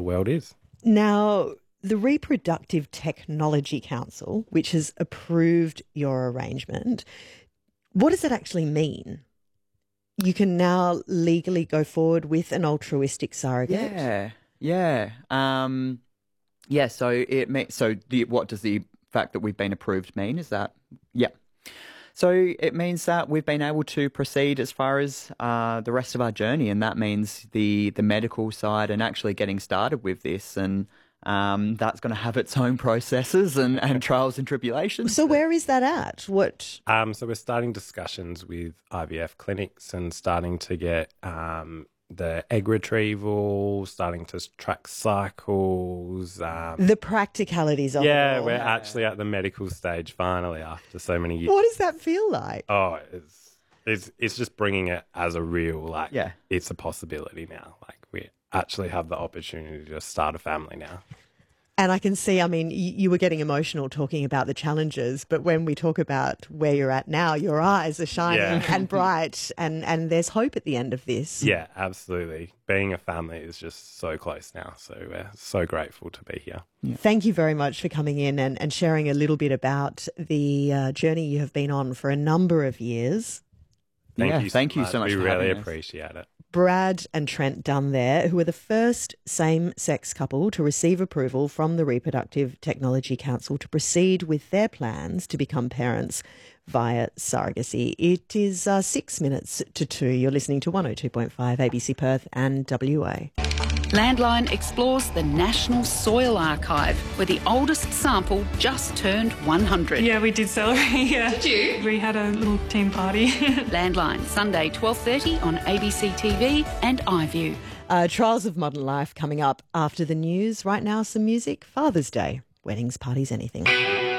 world is. Now, the Reproductive Technology Council, which has approved your arrangement, what does that actually mean? You can now legally go forward with an altruistic surrogate. Yeah. What does the fact that we've been approved mean? Is that So it means that we've been able to proceed as far as the rest of our journey, and that means the medical side and actually getting started with this, and that's going to have its own processes and trials and tribulations. So where is that at? What? So we're starting discussions with IVF clinics and starting to get the egg retrieval, starting to track cycles. The practicalities of it Yeah, all. we're actually at the medical stage finally after so many years. What does that feel like? Oh, it's just bringing it as a real, it's a possibility now. Like, we actually have the opportunity to start a family now. And I can see, I mean, you were getting emotional talking about the challenges, but when we talk about where you're at now, your eyes are shining and bright, and there's hope at the end of this. Yeah, absolutely. Being a family is just so close now, so we're so grateful to be here. Yeah. Thank you very much for coming in and sharing a little bit about the journey you have been on for a number of years. Thank you so much. We really appreciate it. Brad and Trent Dunn there, who are the first same-sex couple to receive approval from the Reproductive Technology Council to proceed with their plans to become parents via surrogacy. It is 6 minutes to 2. You're listening to 102.5 ABC Perth and WA. Landline explores the National Soil Archive, where the oldest sample just turned 100. Yeah, we did celebrate, yeah. Did you? We had a little team party. Landline, Sunday 12:30 on ABC TV and iView. Trials of Modern Life coming up after the news. Right now, some music. Father's Day. Weddings, parties, anything.